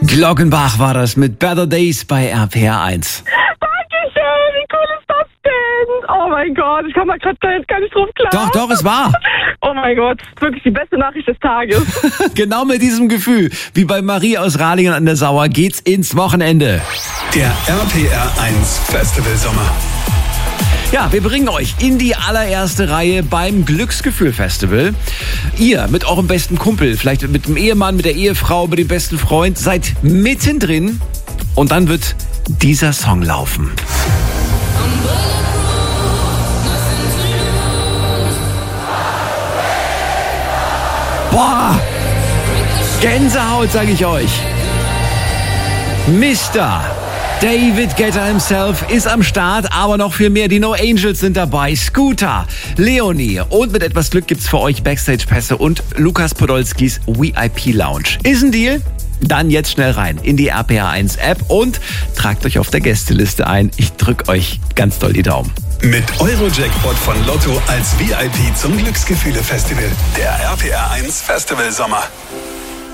Glockenbach war das mit Better Days bei RPR 1. Dankeschön, wie cool ist das denn? Oh mein Gott, ich komme mal gerade gar nicht drauf klar. Doch, es war. Oh mein Gott, wirklich die beste Nachricht des Tages. Genau mit diesem Gefühl, wie bei Marie aus Ralingen an der Sauer, geht's ins Wochenende. Der RPR 1 Festival Sommer. Ja, wir bringen euch in die allererste Reihe beim Glücksgefühl-Festival. Ihr mit eurem besten Kumpel, vielleicht mit dem Ehemann, mit der Ehefrau, mit dem besten Freund, seid mittendrin und dann wird dieser Song laufen. Boah, Gänsehaut, sage ich euch. Mr. David Guetta himself ist am Start, aber noch viel mehr. Die No Angels sind dabei, Scooter, Leonie und mit etwas Glück gibt's für euch Backstage-Pässe und Lukas Podolskis VIP-Lounge. Ist ein Deal? Dann jetzt schnell rein in die RPR 1 App und tragt euch auf der Gästeliste ein. Ich drück euch ganz doll die Daumen. Mit Eurojackpot von Lotto als VIP zum Glücksgefühle-Festival. Der RPR 1 Festival Sommer.